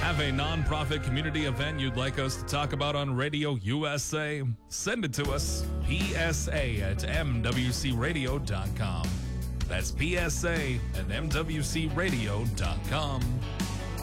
Have a nonprofit community event you'd like us to talk about on Radio USA? Send it to us. PSA@MWCRadio.com. That's PSA@MWCRadio.com.